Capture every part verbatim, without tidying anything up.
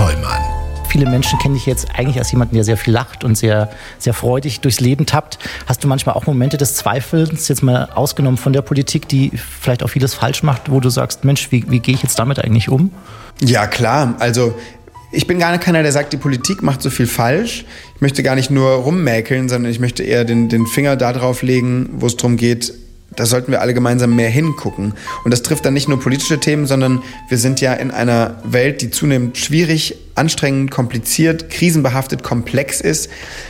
Theumann. Viele Menschen kennen dich jetzt eigentlich als jemanden, der sehr viel lacht und sehr, sehr freudig durchs Leben tappt. Hast du manchmal auch Momente des Zweifels, jetzt mal ausgenommen von der Politik, die vielleicht auch vieles falsch macht, wo du sagst, Mensch, wie, wie gehe ich jetzt damit eigentlich um? Ja, klar. Also ich bin gar nicht keiner, der sagt, die Politik macht so viel falsch. Ich möchte gar nicht nur rummäkeln, sondern ich möchte eher den, den Finger da drauf legen, wo es darum geht, da sollten wir alle gemeinsam mehr hingucken. Und das trifft dann nicht nur politische Themen, sondern wir sind ja in einer Welt, die zunehmend schwierig, anstrengend, kompliziert, krisenbehaftet, komplex ist.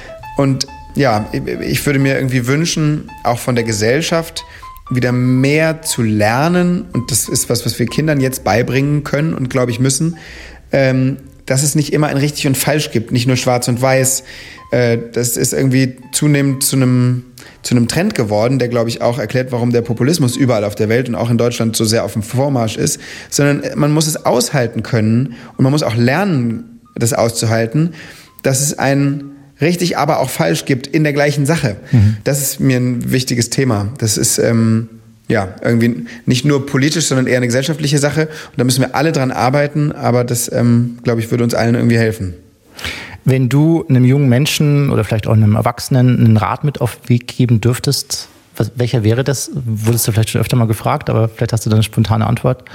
Und ja, ich würde mir irgendwie wünschen, auch von der Gesellschaft, wieder mehr zu lernen. Und das ist was, was wir Kindern jetzt beibringen können und, glaube ich, müssen, ähm, dass es nicht immer ein richtig und falsch gibt, nicht nur schwarz und weiß. Äh, das ist irgendwie zunehmend zu einem zu einem Trend geworden, der, glaube ich, auch erklärt, warum der Populismus überall auf der Welt und auch in Deutschland so sehr auf dem Vormarsch ist, sondern man muss es aushalten können und man muss auch lernen, das auszuhalten, dass es ein richtig, aber auch falsch gibt in der gleichen Sache. Mhm. Das ist mir ein wichtiges Thema. Das ist ähm, ja irgendwie nicht nur politisch, sondern eher eine gesellschaftliche Sache und da müssen wir alle dran arbeiten, aber das, ähm, glaube ich, würde uns allen irgendwie helfen. Wenn du einem jungen Menschen oder vielleicht auch einem Erwachsenen einen Rat mit auf den Weg geben dürftest, was, welcher wäre das? Wurdest du vielleicht schon öfter mal gefragt, aber vielleicht hast du da eine spontane Antwort.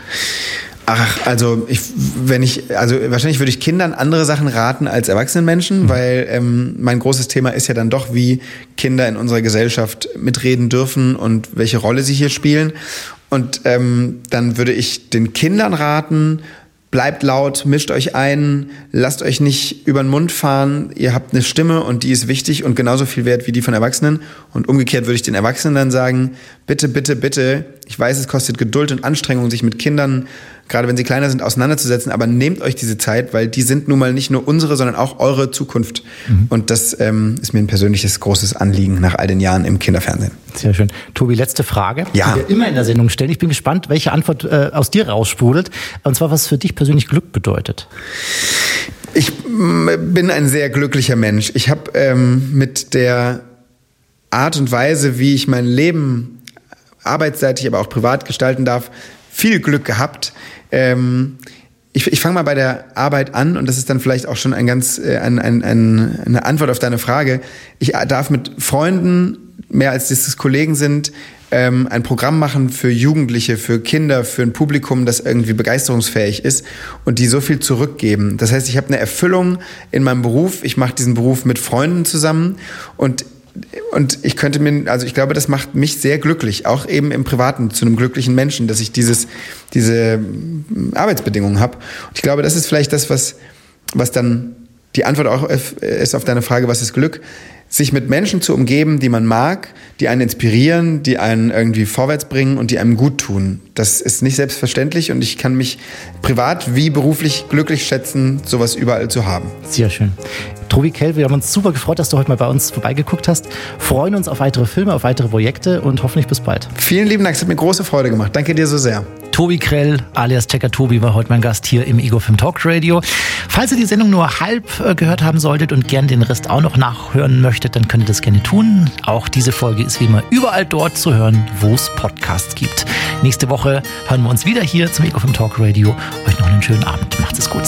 Ach, also ich, wenn ich, also wahrscheinlich würde ich Kindern andere Sachen raten als erwachsenen Menschen, mhm. weil ähm, mein großes Thema ist ja dann doch, wie Kinder in unserer Gesellschaft mitreden dürfen und welche Rolle sie hier spielen. Und ähm, dann würde ich den Kindern raten, bleibt laut, mischt euch ein, lasst euch nicht über den Mund fahren. Ihr habt eine Stimme und die ist wichtig und genauso viel wert wie die von Erwachsenen. Und umgekehrt würde ich den Erwachsenen dann sagen, bitte, bitte, bitte, ich weiß, es kostet Geduld und Anstrengung, sich mit Kindern, gerade wenn sie kleiner sind, auseinanderzusetzen, aber nehmt euch diese Zeit, weil die sind nun mal nicht nur unsere, sondern auch eure Zukunft. Mhm. Und das ähm, ist mir ein persönliches, großes Anliegen nach all den Jahren im Kinderfernsehen. Sehr schön. Tobi, letzte Frage, ja. die wir immer in der Sendung stellen. Ich bin gespannt, welche Antwort äh, aus dir raussprudelt. Und zwar, was für dich persönlich Glück bedeutet. Ich bin ein sehr glücklicher Mensch. Ich habe ähm, mit der Art und Weise, wie ich mein Leben arbeitsseitig, aber auch privat gestalten darf, viel Glück gehabt. Ähm, ich ich fange mal bei der Arbeit an und das ist dann vielleicht auch schon ein ganz äh, ein, ein, ein, eine Antwort auf deine Frage. Ich darf mit Freunden, mehr als das Kollegen sind, ähm, ein Programm machen für Jugendliche, für Kinder, für ein Publikum, das irgendwie begeisterungsfähig ist und die so viel zurückgeben. Das heißt, ich habe eine Erfüllung in meinem Beruf. Ich mache diesen Beruf mit Freunden zusammen und Und ich könnte mir, also ich glaube, das macht mich sehr glücklich, auch eben im Privaten zu einem glücklichen Menschen, dass ich dieses, diese Arbeitsbedingungen habe. Und ich glaube, das ist vielleicht das, was, was dann die Antwort auch ist auf deine Frage, was ist Glück? Sich mit Menschen zu umgeben, die man mag, die einen inspirieren, die einen irgendwie vorwärts bringen und die einem gut tun. Das ist nicht selbstverständlich und ich kann mich privat wie beruflich glücklich schätzen, sowas überall zu haben. Sehr schön. Tobi Kell, wir haben uns super gefreut, dass du heute mal bei uns vorbeigeguckt hast. Freuen uns auf weitere Filme, auf weitere Projekte und hoffentlich bis bald. Vielen lieben Dank, es hat mir große Freude gemacht. Danke dir so sehr. Tobi Krell, alias Checker Tobi, war heute mein Gast hier im Ego Film Talk Radio. Falls ihr die Sendung nur halb äh, gehört haben solltet und gern den Rest auch noch nachhören möchtet, dann könnt ihr das gerne tun. Auch diese Folge ist wie immer überall dort zu hören, wo es Podcasts gibt. Nächste Woche hören wir uns wieder hier zum Ego Film Talk Radio. Euch noch einen schönen Abend. Macht's es gut.